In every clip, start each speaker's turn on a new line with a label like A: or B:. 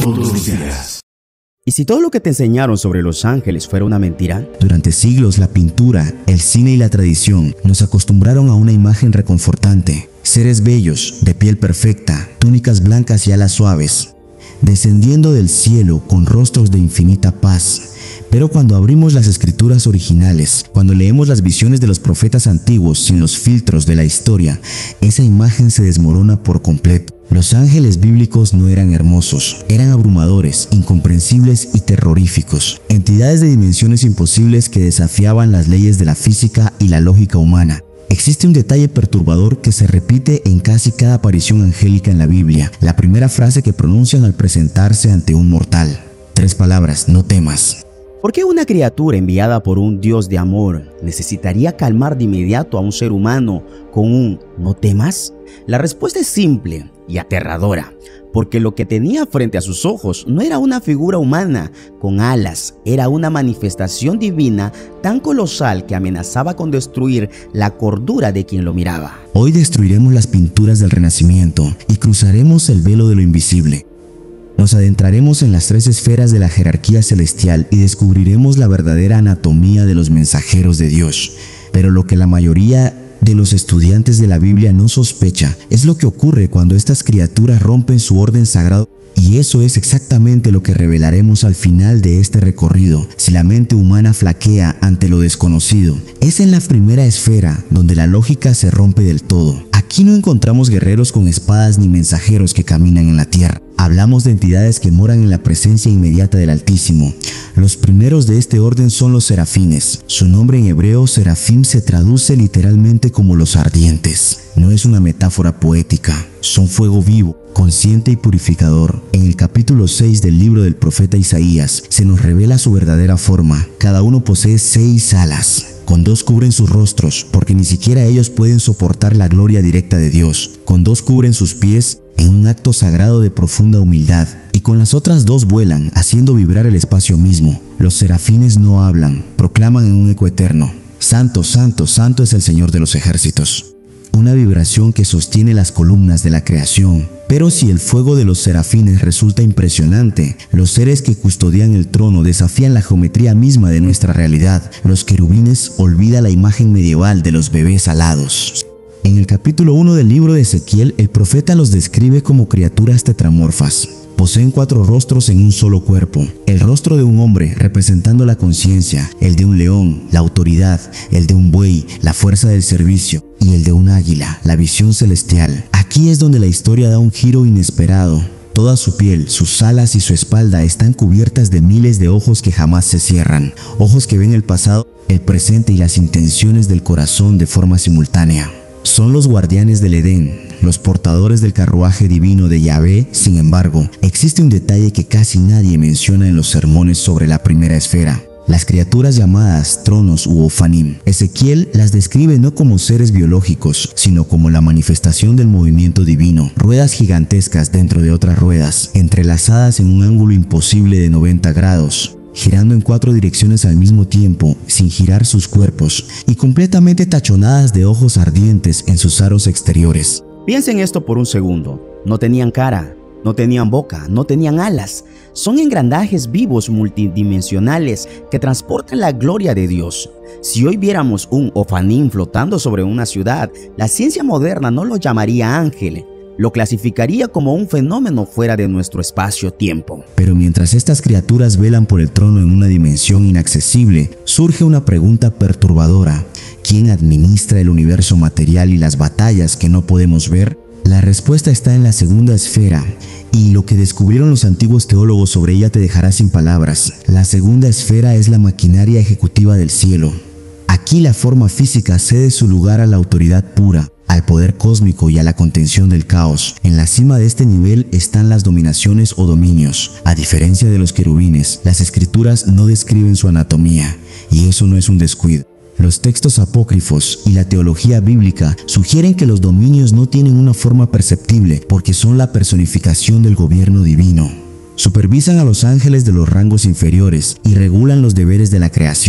A: todos los días.
B: ¿Y si todo lo que te enseñaron sobre los ángeles fuera una mentira?
C: Durante siglos la pintura, el cine y la tradición nos acostumbraron a una imagen reconfortante. Seres bellos, de piel perfecta, túnicas blancas y alas suaves, descendiendo del cielo con rostros de infinita paz. Pero cuando abrimos las escrituras originales, cuando leemos las visiones de los profetas antiguos sin los filtros de la historia, esa imagen se desmorona por completo. Los ángeles bíblicos no eran hermosos, eran abrumadores, incomprensibles y terroríficos. Entidades de dimensiones imposibles que desafiaban las leyes de la física y la lógica humana. Existe un detalle perturbador que se repite en casi cada aparición angélica en la Biblia, la primera frase que pronuncian al presentarse ante un mortal. 3 palabras: no temas.
B: ¿Por qué una criatura enviada por un Dios de amor necesitaría calmar de inmediato a un ser humano con un "no temas"? La respuesta es simple y aterradora, porque lo que tenía frente a sus ojos no era una figura humana con alas, era una manifestación divina tan colosal que amenazaba con destruir la cordura de quien lo miraba.
C: Hoy destruiremos las pinturas del Renacimiento y cruzaremos el velo de lo invisible. Nos adentraremos en las 3 esferas de la jerarquía celestial y descubriremos la verdadera anatomía de los mensajeros de Dios. Pero lo que la mayoría de los estudiantes de la Biblia no sospecha es lo que ocurre cuando estas criaturas rompen su orden sagrado. Y eso es exactamente lo que revelaremos al final de este recorrido. Si la mente humana flaquea ante lo desconocido, es en la primera esfera donde la lógica se rompe del todo. Aquí no encontramos guerreros con espadas ni mensajeros que caminan en la tierra. Hablamos de entidades que moran en la presencia inmediata del Altísimo. Los primeros de este orden son los serafines. Su nombre en hebreo, serafim, se traduce literalmente como los ardientes. No es una metáfora poética, son fuego vivo, consciente y purificador. En el capítulo 6 del libro del profeta Isaías se nos revela su verdadera forma. Cada uno posee 6 alas. Con 2 cubren sus rostros, porque ni siquiera ellos pueden soportar la gloria directa de Dios. Con 2 cubren sus pies, en un acto sagrado de profunda humildad. Y con las otras 2 vuelan, haciendo vibrar el espacio mismo. Los serafines no hablan, proclaman en un eco eterno: Santo, Santo, Santo es el Señor de los ejércitos. Una vibración que sostiene las columnas de la creación. Pero si el fuego de los serafines resulta impresionante, los seres que custodian el trono desafían la geometría misma de nuestra realidad. Los querubines olvidan la imagen medieval de los bebés alados. En el capítulo 1 del libro de Ezequiel, el profeta los describe como criaturas tetramorfas. Poseen 4 rostros en un solo cuerpo. El rostro de un hombre representando la conciencia, el de un león, la autoridad, el de un buey, la fuerza del servicio, y el de un águila, la visión celestial. Aquí es donde la historia da un giro inesperado. Toda su piel, sus alas y su espalda están cubiertas de miles de ojos que jamás se cierran. Ojos que ven el pasado, el presente y las intenciones del corazón de forma simultánea. Son los guardianes del Edén, los portadores del carruaje divino de Yahvé. Sin embargo, existe un detalle que casi nadie menciona en los sermones sobre la primera esfera: las criaturas llamadas tronos u ofanim. Ezequiel las describe no como seres biológicos, sino como la manifestación del movimiento divino. Ruedas gigantescas dentro de otras ruedas, entrelazadas en un ángulo imposible de 90 grados. Girando en 4 direcciones al mismo tiempo, sin girar sus cuerpos, y completamente tachonadas de ojos ardientes en sus aros exteriores.
B: Piensa en esto por un segundo. No tenían cara, no tenían boca, no tenían alas. Son engrandajes vivos multidimensionales que transportan la gloria de Dios. Si hoy viéramos un ofanim flotando sobre una ciudad, la ciencia moderna no lo llamaría ángel. Lo clasificaría como un fenómeno fuera de nuestro espacio-tiempo.
C: Pero mientras estas criaturas velan por el trono en una dimensión inaccesible, surge una pregunta perturbadora: ¿quién administra el universo material y las batallas que no podemos ver? La respuesta está en la segunda esfera, y lo que descubrieron los antiguos teólogos sobre ella te dejará sin palabras. La segunda esfera es la maquinaria ejecutiva del cielo. Aquí la forma física cede su lugar a la autoridad pura, al poder cósmico y a la contención del caos. En la cima de este nivel están las dominaciones o dominios. A diferencia de los querubines, las escrituras no describen su anatomía, y eso no es un descuido. Los textos apócrifos y la teología bíblica sugieren que los dominios no tienen una forma perceptible porque son la personificación del gobierno divino. Supervisan a los ángeles de los rangos inferiores y regulan los deberes de la creación.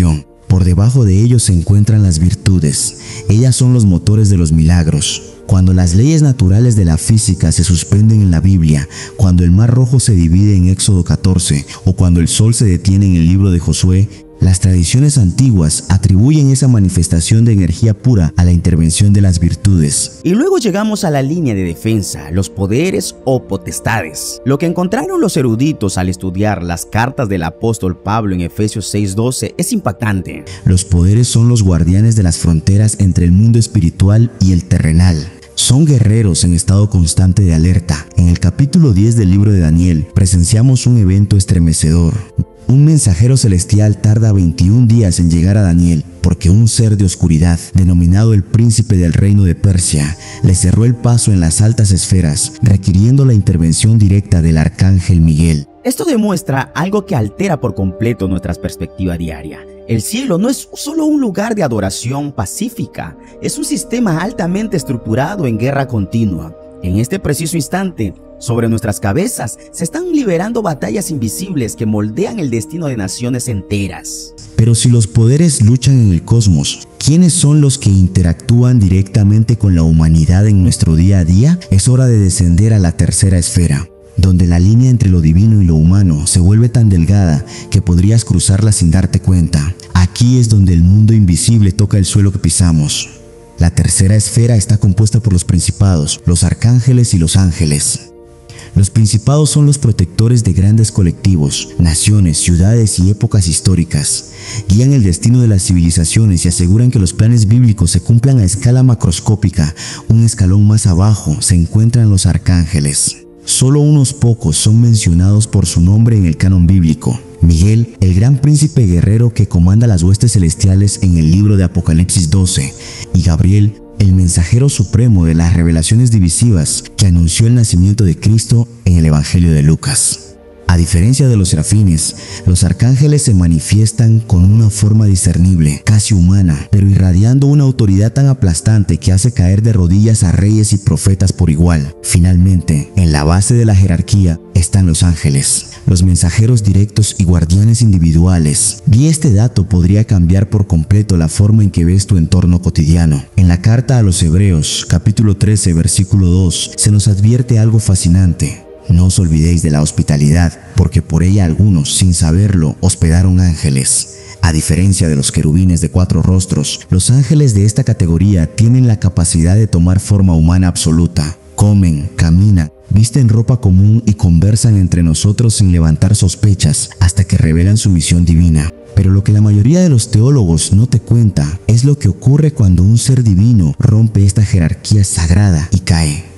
C: Por debajo de ellos se encuentran las virtudes. Ellas son los motores de los milagros. Cuando las leyes naturales de la física se suspenden en la Biblia, cuando el mar rojo se divide en Éxodo 14 o cuando el sol se detiene en el libro de Josué, las tradiciones antiguas atribuyen esa manifestación de energía pura a la intervención de las virtudes.
B: Y luego llegamos a la línea de defensa, los poderes o potestades. Lo que encontraron los eruditos al estudiar las cartas del apóstol Pablo en Efesios 6:12 es impactante.
C: Los poderes son los guardianes de las fronteras entre el mundo espiritual y el terrenal. Son guerreros en estado constante de alerta. En el capítulo 10 del libro de Daniel presenciamos un evento estremecedor. Un mensajero celestial tarda 21 días en llegar a Daniel porque un ser de oscuridad, denominado el príncipe del reino de Persia, le cerró el paso en las altas esferas, requiriendo la intervención directa del arcángel Miguel.
B: Esto demuestra algo que altera por completo nuestra perspectiva diaria. El cielo no es solo un lugar de adoración pacífica, es un sistema altamente estructurado en guerra continua. En este preciso instante, sobre nuestras cabezas se están liberando batallas invisibles que moldean el destino de naciones enteras.
C: Pero si los poderes luchan en el cosmos, ¿quiénes son los que interactúan directamente con la humanidad en nuestro día a día? Es hora de descender a la tercera esfera, donde la línea entre lo divino y lo humano se vuelve tan delgada que podrías cruzarla sin darte cuenta. Aquí es donde el mundo invisible toca el suelo que pisamos. La tercera esfera está compuesta por los principados, los arcángeles y los ángeles. Los principados son los protectores de grandes colectivos, naciones, ciudades y épocas históricas. Guían el destino de las civilizaciones y aseguran que los planes bíblicos se cumplan a escala macroscópica. Un escalón más abajo se encuentran los arcángeles. Solo unos pocos son mencionados por su nombre en el canon bíblico. Miguel, el gran príncipe guerrero que comanda las huestes celestiales en el libro de Apocalipsis 12, y Gabriel, el mensajero supremo de las revelaciones divisivas que anunció el nacimiento de Cristo en el Evangelio de Lucas. A diferencia de los serafines, los arcángeles se manifiestan con una forma discernible, casi humana, pero irradiando una autoridad tan aplastante que hace caer de rodillas a reyes y profetas por igual. Finalmente, en la base de la jerarquía están los ángeles, los mensajeros directos y guardianes individuales. Y este dato podría cambiar por completo la forma en que ves tu entorno cotidiano. En la carta a los Hebreos, capítulo 13, versículo 2, se nos advierte algo fascinante. No os olvidéis de la hospitalidad, porque por ella algunos, sin saberlo, hospedaron ángeles. A diferencia de los querubines de 4 rostros, los ángeles de esta categoría tienen la capacidad de tomar forma humana absoluta. Comen, caminan, visten ropa común y conversan entre nosotros sin levantar sospechas hasta que revelan su misión divina. Pero lo que la mayoría de los teólogos no te cuenta es lo que ocurre cuando un ser divino rompe esta jerarquía sagrada y cae.